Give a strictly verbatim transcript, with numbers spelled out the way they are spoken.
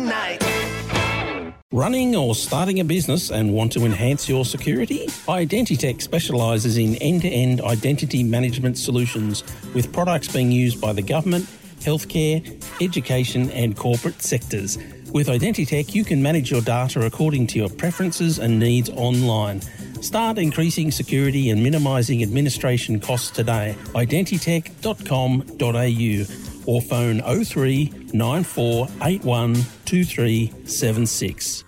night. Running or starting a business and want to enhance your security? Identitech specialises in end-to-end identity management solutions with products being used by the government, healthcare, education and corporate sectors. With Identitech, you can manage your data according to your preferences and needs online. Start increasing security and minimising administration costs today. identitech dot com dot a u or phone oh three nine four eight one two three seven six.